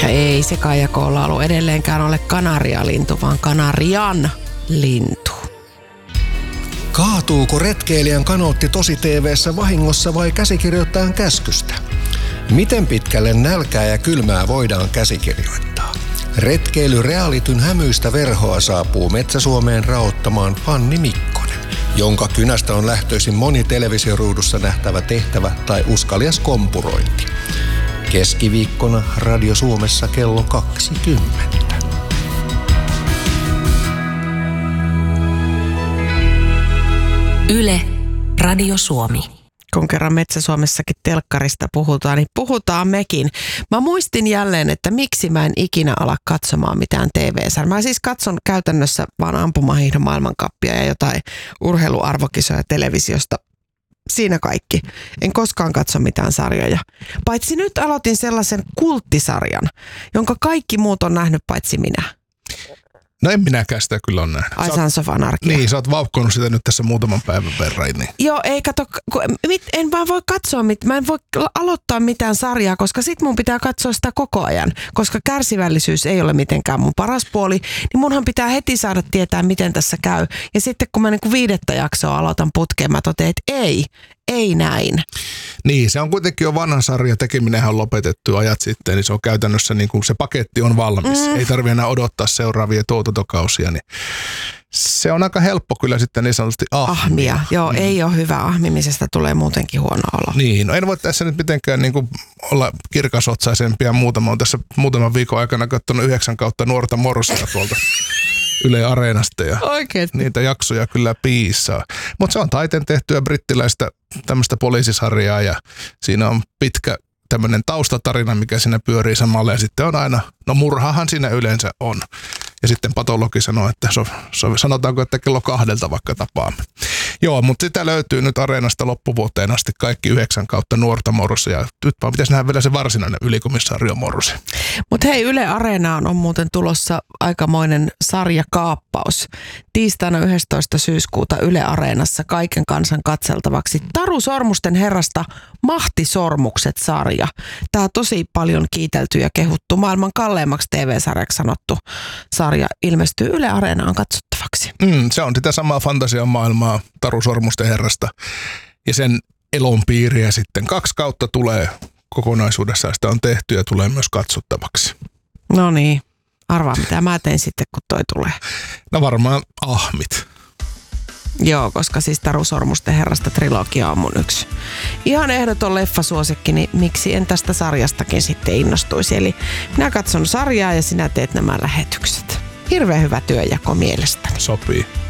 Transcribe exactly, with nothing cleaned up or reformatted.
ei se Kaija K-laulu edelleenkään ole kanarialintu, vaan kanarian lintu. Kaatuuko retkeilijän kanootti tosi T V:ssä vahingossa vai käsikirjoittajan käskystä? Miten pitkälle nälkää ja kylmää voidaan käsikirjoittaa? Retkeily realityn hämyistä verhoa saapuu Metsä-Suomeen raottamaan Fanni Mikkonen, jonka kynästä on lähtöisin moni televisioruudussa nähtävä tehtävä tai uskalias kompurointi. Keskiviikkona Radio Suomessa kello kaksikymmentä. Yle, Radio Suomi. Kun kerran Metsä-Suomessakin telkkarista puhutaan, niin puhutaan mekin. Mä muistin jälleen, että miksi mä en ikinä ala katsomaan mitään T V-sarjaa. Mä siis katson käytännössä vaan ampumahiihdon maailmankappia ja jotain urheiluarvokisoja televisiosta. Siinä kaikki. En koskaan katso mitään sarjoja. Paitsi nyt aloitin sellaisen kulttisarjan, jonka kaikki muut on nähnyt paitsi minä. No en minäkään sitä kyllä ole nähnyt. Ai Sons of Anarchy. Niin, sä oot vauhkonut sitä nyt tässä muutaman päivän verran. Niin. Joo, ei kato, en vaan voi katsoa, mä en voi aloittaa mitään sarjaa, koska sit mun pitää katsoa sitä koko ajan. Koska kärsivällisyys ei ole mitenkään mun paras puoli, niin munhan pitää heti saada tietää, miten tässä käy. Ja sitten kun mä niin viidettä jaksoa aloitan putkeen, mä totean, että ei, ei näin. Niin, se on kuitenkin jo vanha sarja, tekeminenhän on lopetettu ajat sitten, niin se on käytännössä niin kuin se paketti on valmis. Mm. Ei tarvitse enää odottaa seuraavia tuotantokausia, niin se on aika helppo kyllä sitten niin sanotusti ahmia. Ahmia, joo, mm. ei ole hyvä. Ahmimisesta tulee muutenkin huono olo. Niin, no en voi tässä nyt mitenkään niin kuin olla kirkasotsaisempia muuta. Mä oon tässä muutaman viikon aikana katsonut yhdeksän kautta nuorta morsia tuolta Yle Areenasta ja oikeesti? Niitä jaksoja kyllä piisaa. Mutta se on taiteen tehtyä brittiläistä tämmöistä poliisisarjaa ja siinä on pitkä tämmöinen taustatarina, mikä siinä pyörii samalla ja sitten on aina, no murhahan siinä yleensä on. Ja sitten patologi sanoo, että so, so, sanotaanko, että kello kahdelta vaikka tapaamme. Joo, mutta sitä löytyy nyt Areenasta loppuvuoteen asti kaikki yhdeksän kautta nuorta morsia. Nyt vaan pitäisi nähdä vielä se varsinainen ylikomissario morsi. Mutta hei, Yle Areenaan on muuten tulossa aikamoinen sarjakaappaus. Tiistaina yhdestoista syyskuuta Yle Areenassa kaiken kansan katseltavaksi Taru Sormusten herrasta Mahtisormukset-sarja. Tämä tosi paljon kiitelty ja kehuttu maailman kalleimmaksi T V-sarjaksi sanottu sarja ilmestyy Yle Areenaan katsottavaksi. Mm, se on sitä samaa fantasian maailmaa Taru Sormusten herrasta ja sen elonpiiriä sitten. Kaksi kautta tulee kokonaisuudessaan, sitä on tehty ja tulee myös katsottavaksi. No niin, arvaa mitä mä teen sitten kun toi tulee. No varmaan ahmit. Joo, koska siis Taru Sormusten herrasta trilogia on mun yksi ihan ehdoton leffasuosikki, niin miksi en tästä sarjastakin sitten innostuisi. Eli minä katson sarjaa ja sinä teet nämä lähetykset. Hirveän hyvä työjako mielestäni. Sopii.